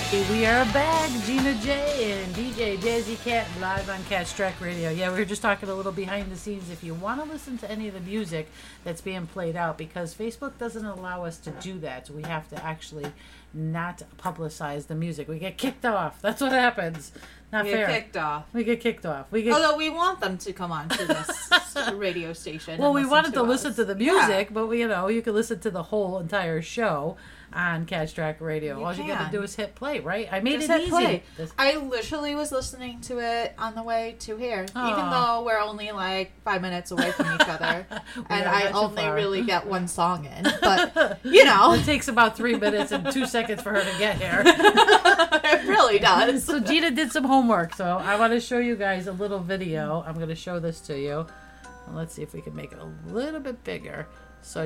We are back, Gina J and DJ Jazzy Cat live on Catch Track Radio. Yeah, we were just talking a little behind the scenes. If you want to listen to any of the music that's being played out, because Facebook doesn't allow us to do that, so we have to actually not publicize the music. We get kicked off. That's what happens. Not we fair. Get kicked off. We get kicked off. Although we want them to come on to this radio station. Well, we wanted to us. listen to the music, but you can listen to the whole entire show on Catch Track Radio. All you got to do is hit play, right? I made Just it hit easy. Play. I literally was listening to it on the way to here, even though we're only like 5 minutes away from each other, and I only really get one song in. But it takes about 3 minutes and 2 seconds for her to get here. It really does. So Gina did some homework, so I want to show you guys a little video. I'm going to show this to you. And let's see if we can make it a little bit bigger. So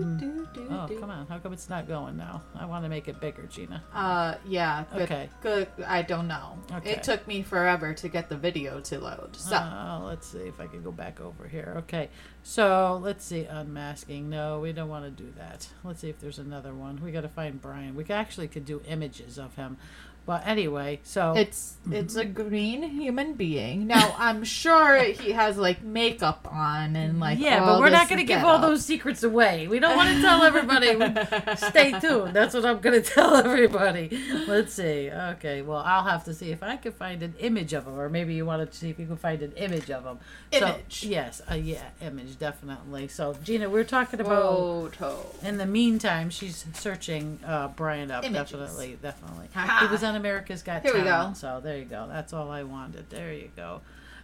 come on. How come it's not going now? I want to make it bigger, Gina. Yeah. Okay. Good. I don't know. Okay. It took me forever to get the video to load. So let's see if I can go back over here. Okay. So let's see. Unmasking. No, we don't want to do that. Let's see if there's another one. We got to find Brian. We actually could do images of him. But anyway, so it's a green human being. Now I'm sure he has like makeup on and like but we're not going to give all those secrets away. We don't want to tell everybody. Stay tuned. That's what I'm going to tell everybody. Let's see. Okay, well I'll have to see if I can find an image of him, or maybe you want to see if you can find an image of him. Image. So, yes, image definitely. So Gina, we're talking about. Photo. In the meantime, she's searching Brian up. Images. Definitely. Ha-ha. He was on America's Got Here we Talent. go. So there you go. That's all I wanted. There you go.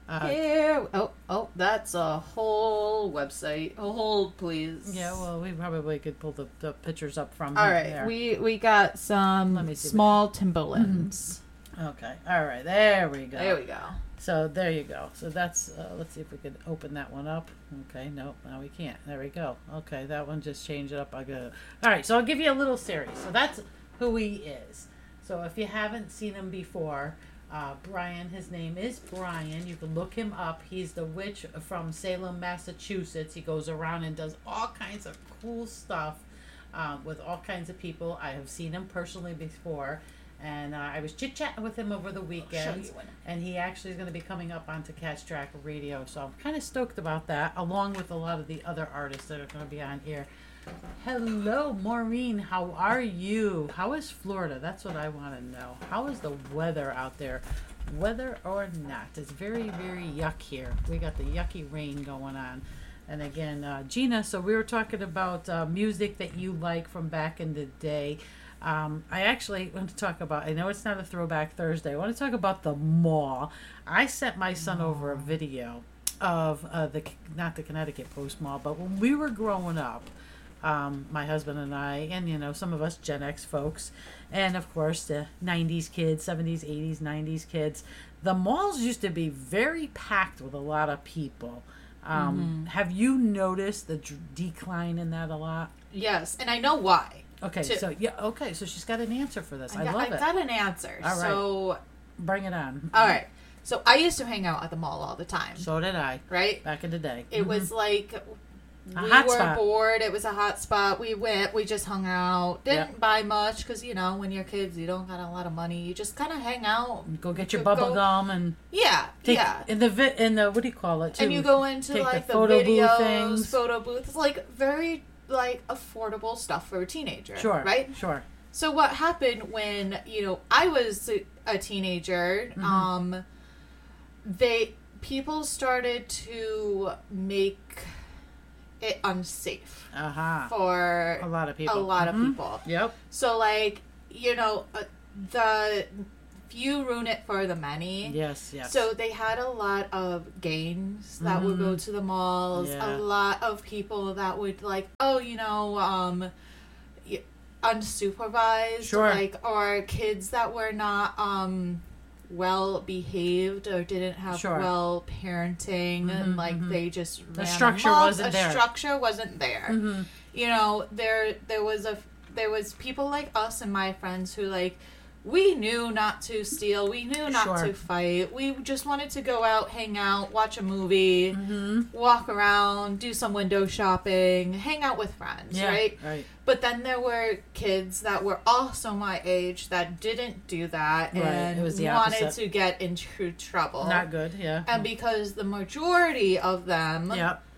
Here. Oh, that's a whole website. Hold, please. Yeah, well, we probably could pull the pictures up from all right. there. We got some small Timberlands. Okay. All right. There we go. There we go. So there you go. So that's, let's see if we could open that one up. Okay, nope, now we can't. There we go. Okay, that one just changed it up. All right, so I'll give you a little series. So that's who he is. So if you haven't seen him before, Brian, his name is Brian. You can look him up. He's the witch from Salem, Massachusetts. He goes around and does all kinds of cool stuff with all kinds of people. I have seen him personally before. And I was chit-chatting with him over the weekend, and he actually is going to be coming up onto Catch Track Radio, so I'm kind of stoked about that, along with a lot of the other artists that are going to be on here. Hello, Maureen. How are you? How is Florida? That's what I want to know. How is the weather out there? Weather or not? It's very, very yuck here. We got the yucky rain going on. And again, Gina, so we were talking about music that you like from back in the day. I actually want to talk about, I know it's not a Throwback Thursday, I want to talk about the mall. I sent my son over a video of not the Connecticut Post Mall, but when we were growing up, my husband and I, and some of us Gen X folks, and of course the 90s kids, 70s, 80s, 90s kids, the malls used to be very packed with a lot of people. Have you noticed the decline in that a lot? Yes, and I know why. Okay, so she's got an answer for this. I love it. I've got an answer. All right. So bring it on. All right. So I used to hang out at the mall all the time. So did I. Right? Back in the day. It was like a we hot were spot. Bored. It was a hot spot. We went. We just hung out. Didn't buy much because when you're kids, you don't got a lot of money. You just kind of hang out. Go get your bubble gum and in the what do you call it? Too? And you go into take the photo videos, booth things. photo booths, like very affordable stuff for a teenager. Sure. Right. Sure. So what happened when I was a teenager? People started to make it unsafe for a lot of people. Yep. So the few ruin it for the many. Yes. So they had a lot of gangs that would go to the malls. Yeah. A lot of people that would unsupervised, sure. Or kids that were not well behaved or didn't have well parenting, and they just ran structure amok. wasn't there. Structure wasn't there. There was people like us and my friends who we knew not to steal. We knew not to fight. We just wanted to go out, hang out, watch a movie, walk around, do some window shopping, hang out with friends, right? But then there were kids that were also my age that didn't do that and wanted to get into trouble. Not good, And because the majority of them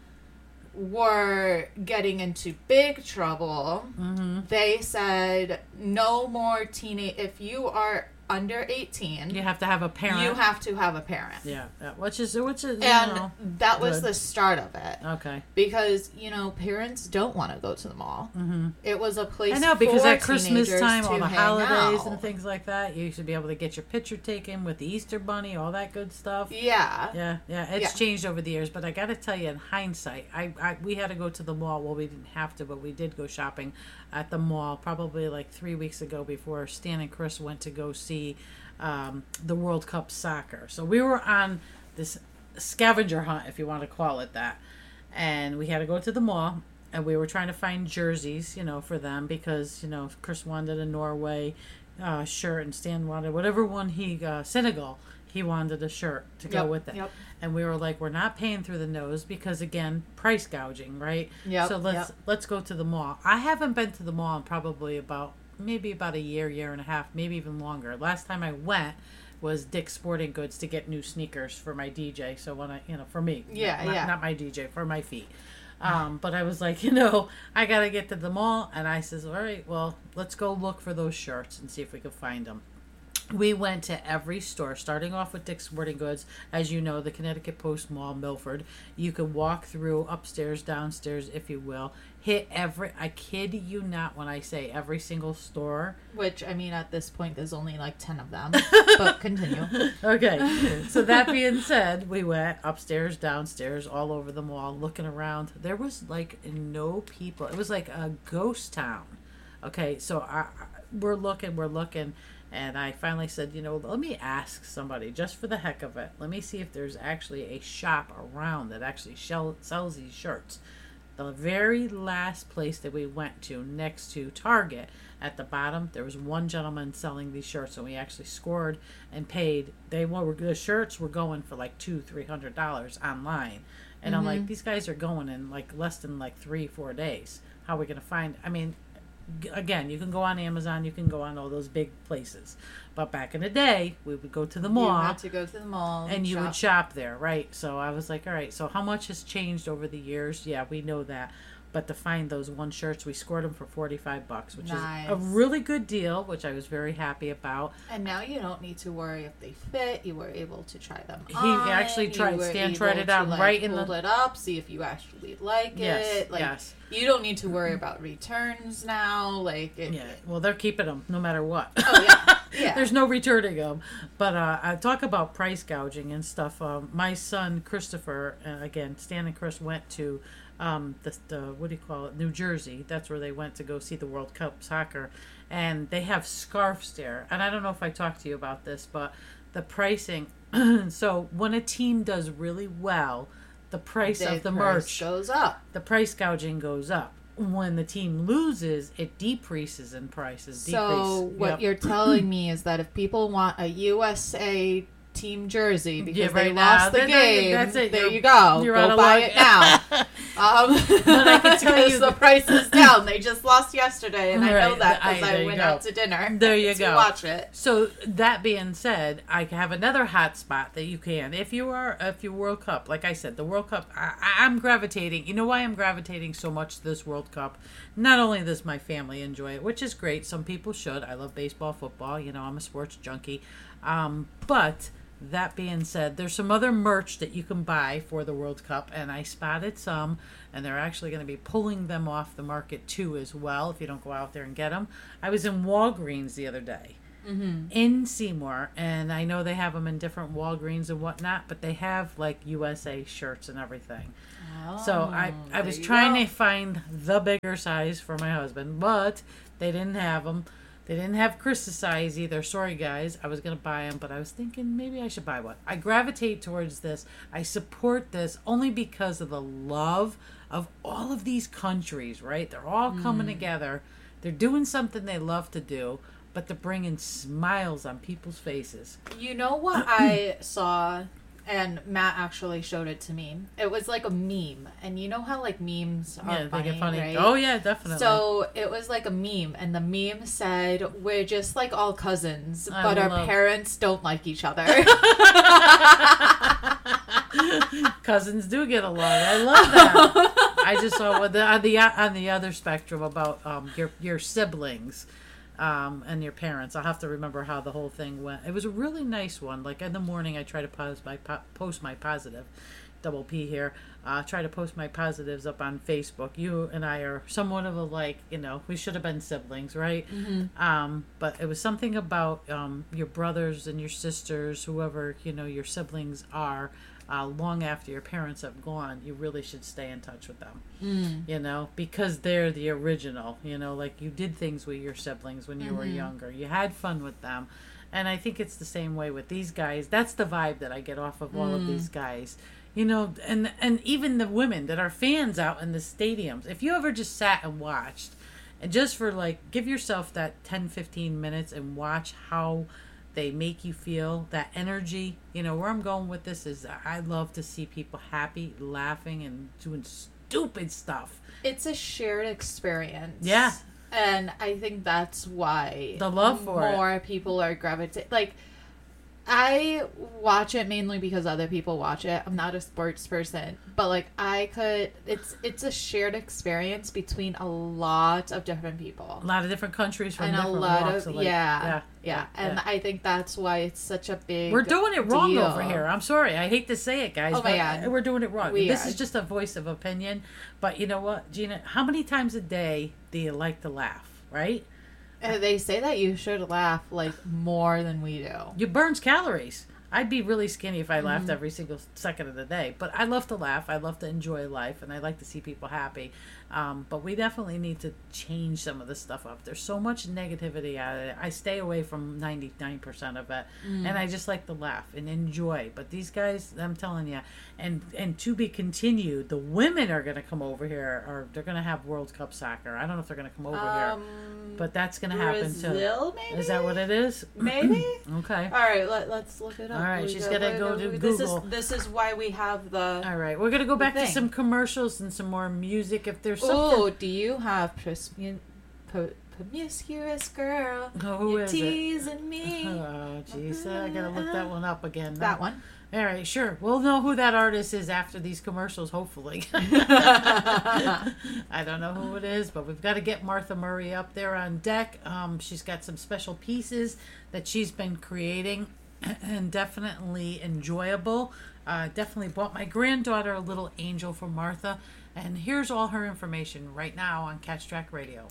were getting into big trouble, they said no more teenage. If you are under 18, you have to have a parent. You have to have a parent. Yeah. Which is and that was the start of it. Okay. Because parents don't want to go to the mall. It was a place. I know, because for at Christmas time, all the holidays out. And things like that, you should be able to get your picture taken with the Easter Bunny, all that good stuff. Yeah. It's changed over the years, but I got to tell you, in hindsight, we had to go to the mall. Well, we didn't have to, but we did go shopping at the mall probably like 3 weeks ago before Stan and Chris went to go see the World Cup soccer. So we were on this scavenger hunt, if you want to call it that, and we had to go to the mall, and we were trying to find jerseys, for them, because Chris wanted a Norway shirt and Stan wanted whatever one Senegal, he wanted a shirt to go with it. And we were like, we're not paying through the nose because, again, price gouging, right? So let's go to the mall. I haven't been to the mall in probably maybe about a year and a half, maybe even longer. Last time I went was Dick's Sporting Goods to get new sneakers for my DJ. So when for me, not my DJ, for my feet. But I was like, I got to get to the mall. And I says, all right, well, let's go look for those shirts and see if we can find them. We went to every store, starting off with Dick's Sporting Goods. As you know, the Connecticut Post Mall, Milford. You can walk through upstairs, downstairs, if you will. Hit I kid you not when I say every single store. Which, at this point, there's only like 10 of them. But continue. Okay. So that being said, we went upstairs, downstairs, all over the mall, looking around. There was like no people. It was like a ghost town. Okay. So we're looking. And I finally said, let me ask somebody just for the heck of it. Let me see if there's actually a shop around that actually sells these shirts. The very last place that we went to, next to Target, at the bottom, there was one gentleman selling these shirts, and we actually scored and paid. The shirts were going for like $200-$300 online. And I'm like, these guys are going in like less than like 3-4 days. How are we going to find? Again, you can go on Amazon, you can go on all those big places. But back in the day, we would go to the mall. You had to go to the mall. And you would shop there, right? So I was like, all right, so how much has changed over the years? Yeah, we know that. But to find those one shirts, we scored them for $45, which is a really good deal, which I was very happy about. And now you don't need to worry if they fit. You were able to try them on. He actually Stan tried it out right in the... Hold it up, see if you actually like it. Yes. You don't need to worry about returns now. Well, they're keeping them no matter what. Oh, yeah. Yeah. There's no returning them. But I talk about price gouging and stuff. My son, Christopher, again, Stan and Chris went to... what do you call it? New Jersey. That's where they went to go see the World Cup soccer, and they have scarves there. And I don't know if I talked to you about this, but the pricing. So when a team does really well, the price of the merch goes up. The price gouging goes up. When the team loses, it decreases in prices. So what you're telling me is that if people want a USA team jersey because they lost the game. That's it. There you go. Go buy it now. But I can tell you the price is down. They just lost yesterday, and I know that because I went out to dinner. There you go. Watch it. So that being said, I have another hot spot that you can, if you World Cup, like I said, the World Cup. I'm gravitating. You know why I'm gravitating so much to this World Cup? Not only does my family enjoy it, which is great. Some people should. I love baseball, football. I'm a sports junkie. But that being said, there's some other merch that you can buy for the World Cup, and I spotted some, and they're actually going to be pulling them off the market too as well if you don't go out there and get them. I was in Walgreens the other day in Seymour, and I know they have them in different Walgreens and whatnot, but they have like USA shirts and everything. So I was trying to find the bigger size for my husband, but they didn't have them. They didn't have Chris's size either. Sorry, guys. I was going to buy them, but I was thinking maybe I should buy one. I gravitate towards this. I support this only because of the love of all of these countries, right? They're all coming together. They're doing something they love to do. but they're bringing smiles on people's faces. You know what I saw, and Matt actually showed it to me. It was like a meme, and you know how like memes are funny, right? Oh yeah, definitely. So it was like a meme, and the meme said, "We're just like all cousins, but our parents don't like each other." Cousins do get along. I love that. I just saw on the other spectrum about your siblings. And your parents. I'll have to remember how the whole thing went. It was a really nice one. Like in the morning, I try to post my positive, double P here. Try to post my positives up on Facebook. You and I are somewhat of alike. We should have been siblings, right? Mm-hmm. But it was something about your brothers and your sisters, whoever your siblings are. Long after your parents have gone, you really should stay in touch with them, because they're the original, like you did things with your siblings when you were younger. You had fun with them. And I think it's the same way with these guys. That's the vibe that I get off of all of these guys, and even the women that are fans out in the stadiums. If you ever just sat and watched and just for give yourself that 10-15 minutes and watch how they make you feel that energy. Where I'm going with this is I love to see people happy, laughing, and doing stupid stuff. It's a shared experience. Yeah. And I think that's why the love for more people are gravitating. I watch it mainly because other people watch it. I'm not a sports person, but it's a shared experience between a lot of different people, a lot of different countries from and different a lot walks of yeah. And I think that's why it's such a big. We're doing it wrong deal. over here. I'm sorry. I hate to say it, guys. Oh my God. We're doing it wrong. This is just a voice of opinion. But you know what, Gina? How many times a day do you like to laugh? Right? They say that you should laugh more than we do. It burns calories. I'd be really skinny if I laughed every single second of the day. But I love to laugh. I love to enjoy life. And I like to see people happy. But we definitely need to change some of this stuff up. There's so much negativity out of it. I stay away from 99% of it. And I just like to laugh and enjoy. But these guys, I'm telling you, and to be continued, the women are going to come over here. Or they're going to have World Cup soccer. I don't know if they're going to come over here. But that's going to happen too. Brazil, maybe? Is that what it is? Maybe. Okay. All right, let's look it up. All right, she's got to go to Google. This is why we have the. All right, we're going to go back to some commercials and some more music if there's something. Oh, do you have promiscuous girl? Who You're is teasing it? me. Oh, jeez, I got to look that one up again. That one. All right, sure. We'll know who that artist is after these commercials, hopefully. I don't know who it is, but we've got to get Martha Murray up there on deck. She's got some special pieces that she's been creating and definitely enjoyable. Definitely bought my granddaughter a little angel for Martha. And here's all her information right now on Catch Track Radio.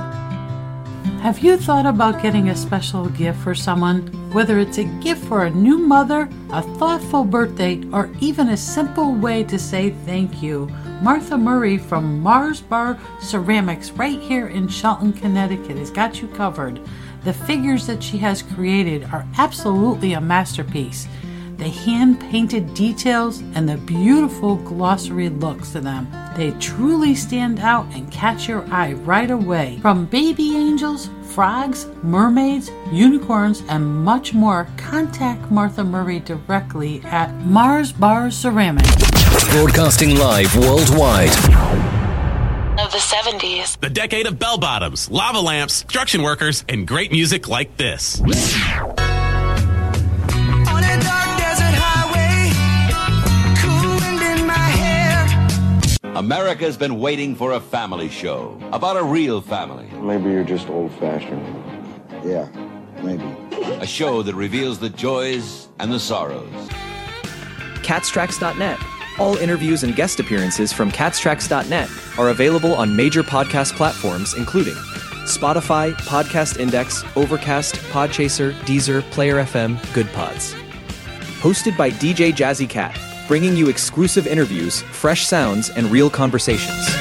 Have you thought about getting a special gift for someone? Whether it's a gift for a new mother, a thoughtful birthday, or even a simple way to say thank you, Martha Murray from Mars Bar Ceramics right here in Shelton, Connecticut has got you covered. The figures that she has created are absolutely a masterpiece. The hand-painted details and the beautiful glossary looks to them. They truly stand out and catch your eye right away. From baby angels, frogs, mermaids, unicorns, and much more, contact Martha Murray directly at Mars Bar Ceramics. Broadcasting live worldwide. Of the 70s. The decade of bell bottoms, lava lamps, construction workers, and great music like this. America's been waiting for a family show about a real family. Maybe you're just old-fashioned. Yeah, maybe. A show that reveals the joys and the sorrows. Catstracks.net. All interviews and guest appearances from Catstracks.net are available on major podcast platforms including Spotify, Podcast Index, Overcast, Podchaser, Deezer, Player FM, Good Pods. Hosted by DJ Jazzy Cat, bringing you exclusive interviews, fresh sounds, and real conversations.